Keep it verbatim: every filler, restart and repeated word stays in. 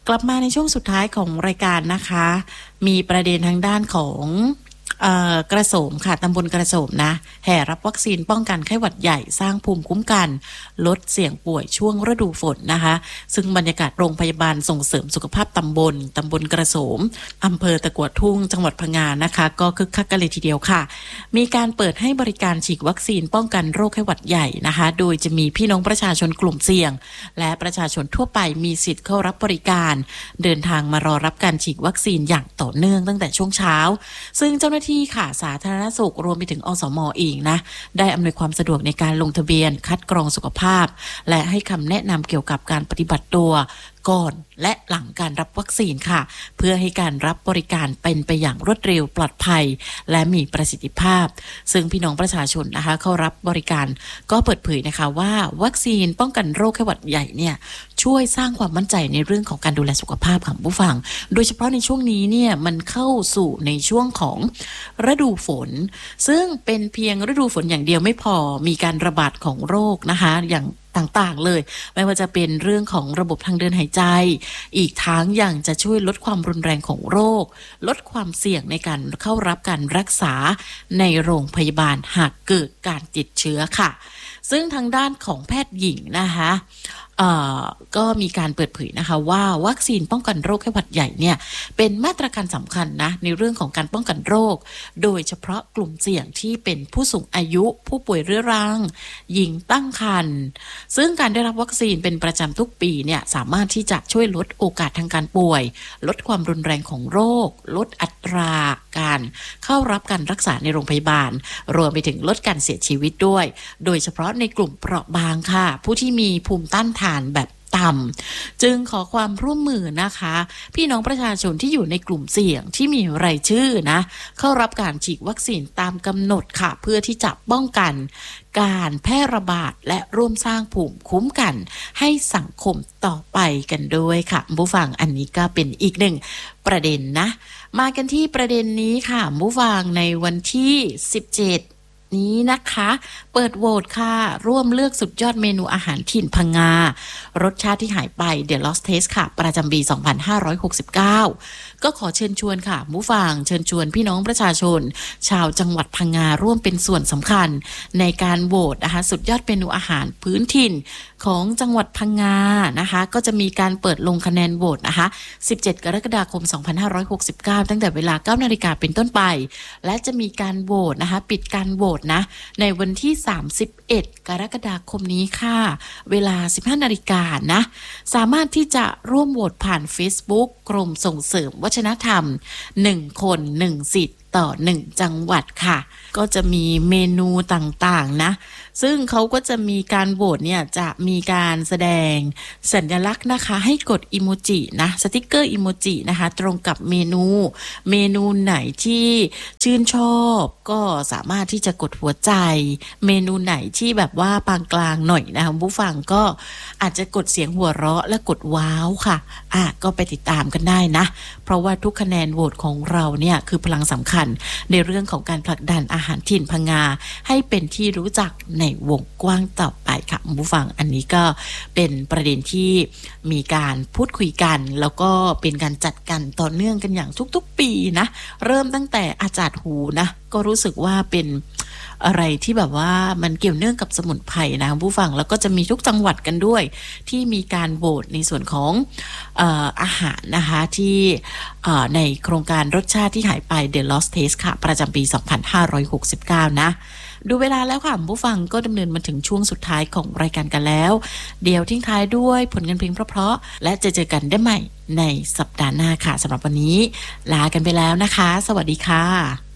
กลับมาในช่วงสุดท้ายของรายการนะคะมีประเด็นทางด้านของกระโสมค่ะตำบลกระโสมนะแห่รับวัคซีนป้องกันไข้หวัดใหญ่สร้างภูมิคุ้มกันลดเสี่ยงป่วยช่วงฤดูฝนนะคะซึ่งบรรยากาศโรงพยาบาลส่งเสริมสุขภาพตำบลตำบลกระโสมอำเภอตะกั่วทุ่งจังหวัดพังงานะคะก็คึกคักกันเลยทีเดียวค่ะมีการเปิดให้บริการฉีดวัคซีนป้องกันโรคไข้หวัดใหญ่นะคะโดยจะมีพี่น้องประชาชนกลุ่มเสี่ยงและประชาชนทั่วไปมีสิทธิ์เข้ารับบริการเดินทางมารอรับการฉีดวัคซีนอย่างต่อเนื่องตั้งแต่ช่วงเช้าซึ่งเจ้าหน้าที่ค่ะสาธารณสุขรวมไปถึงอสม.เองนะได้อำนวยความสะดวกในการลงทะเบียนคัดกรองสุขภาพและให้คำแนะนำเกี่ยวกับการปฏิบัติตัวก่อนและหลังการรับวัคซีนค่ะเพื่อให้การรับบริการเป็นไปอย่างรวดเร็วปลอดภัยและมีประสิทธิภาพซึ่งพี่น้องประชาชนนะคะเข้ารับบริการก็เปิดเผยนะคะว่าวัคซีนป้องกันโรคไข้หวัดใหญ่เนี่ยช่วยสร้างความมั่นใจในเรื่องของการดูแลสุขภาพของผู้ฟังโดยเฉพาะในช่วงนี้เนี่ยมันเข้าสู่ในช่วงของฤดูฝนซึ่งเป็นเพียงฤดูฝนอย่างเดียวไม่พอมีการระบาดของโรคนะคะอย่างต่างๆเลยไม่ว่าจะเป็นเรื่องของระบบทางเดินหายใจอีกทั้งยังจะช่วยลดความรุนแรงของโรคลดความเสี่ยงในการเข้ารับการรักษาในโรงพยาบาลหากเกิดการติดเชื้อค่ะซึ่งทางด้านของแพทย์หญิงนะคะก็มีการเปิดเผยนะคะว่าวัคซีนป้องกันโรคไข้หวัดใหญ่เนี่ยเป็นมาตรการสำคัญนะในเรื่องของการป้องกันโรคโดยเฉพาะกลุ่มเสี่ยงที่เป็นผู้สูงอายุผู้ป่วยเรื้อรังหญิงตั้งครรภ์ซึ่งการได้รับวัคซีนเป็นประจำทุกปีเนี่ยสามารถที่จะช่วยลดโอกาสทางการป่วยลดความรุนแรงของโรคลดอัตราการเข้ารับการรักษาในโรงพยาบาลรวมไปถึงลดการเสียชีวิตด้วยโดยเฉพาะในกลุ่มเปราะบางค่ะผู้ที่มีภูมิต้านทานแบบต่ำจึงขอความร่วมมือนะคะพี่น้องประชาชนที่อยู่ในกลุ่มเสี่ยงที่มีรายชื่อนะเข้ารับการฉีดวัคซีนตามกำหนดค่ะเพื่อที่จะป้องกันการแพร่ระบาดและร่วมสร้างภูมิคุ้มกันให้สังคมต่อไปกันด้วยค่ะผู้ฟังอันนี้ก็เป็นอีกหนึ่งประเด็นนะมากันที่ประเด็นนี้ค่ะผู้ฟังในวันที่สิบเจ็ดนี้นะคะเปิดโหวตค่ะร่วมเลือกสุดยอดเมนูอาหารถิ่นพังงารสชาติที่หายไป The Lost Taste ค่ะประจำปีสองพันห้าร้อยหกสิบเก้าก็ขอเชิญชวนค่ะผู้ฟังเชิญชวนพี่น้องประชาชนชาวจังหวัดพังงาร่วมเป็นส่วนสำคัญในการโหวตนะคะสุดยอดเมนูอาหารพื้นถิ่นของจังหวัดพังงานะคะก็จะมีการเปิดลงคะแนนโหวตนะคะสิบเจ็ดกรกฎาคมสองพันห้าร้อยหกสิบเก้าตั้งแต่เวลา เก้านาฬิกาเป็นต้นไปและจะมีการโหวตนะคะปิดการโหวตนะในวันที่สามสิบเอ็ดกรกฎาคมนี้ค่ะเวลา สิบห้านาฬิกานะสามารถที่จะร่วมโหวตผ่าน Facebook กรมส่งเสริมวัฒนธรรมหนึ่งคนหนึ่งสิทธิ์ต่อหนึ่งจังหวัดค่ะก็จะมีเมนูต่างๆนะซึ่งเขาก็จะมีการโหวตเนี่ยจะมีการแสดงสัญลักษณ์นะคะให้กดอิโมจินะสติกเกอร์อิโมจินะคะตรงกับเมนูเมนูไหนที่ชื่นชอบก็สามารถที่จะกดหัวใจเมนูไหนที่แบบว่าปานกลางหน่อยนะคะผู้ฟังก็อาจจะกดเสียงหัวเราะและกดว้าวค่ะอ่ะก็ไปติดตามกันได้นะเพราะว่าทุกคะแนนโหวตของเราเนี่ยคือพลังสำคัญในเรื่องของการผลักดันอาหารถิ่นพังงาให้เป็นที่รู้จักในวงกว้างต่อไปค่ะผู้ฟังอันนี้ก็เป็นประเด็นที่มีการพูดคุยกันแล้วก็เป็นการจัดกันต่อเนื่องกันอย่างทุกๆปีนะเริ่มตั้งแต่อาจารย์หูนะก็รู้สึกว่าเป็นอะไรที่แบบว่ามันเกี่ยวเนื่องกับสมุนไพรนะผู้ฟังแล้วก็จะมีทุกจังหวัดกันด้วยที่มีการโหวตในส่วนของเอ่ออาหารนะคะที่เอ่อในโครงการรสชาติที่หายไป The Lost Taste ค่ะประจำปีสองพันห้าร้อยหกสิบเก้านะดูเวลาแล้วค่ะผู้ฟังก็ดำเนินมาถึงช่วงสุดท้ายของรายการกันแล้วเดี๋ยวทิ้งท้ายด้วยผลงานเพลงเพราะๆและจะเจอกันได้ใหม่ในสัปดาห์หน้าค่ะสำหรับวันนี้ลากันไปแล้วนะคะสวัสดีค่ะ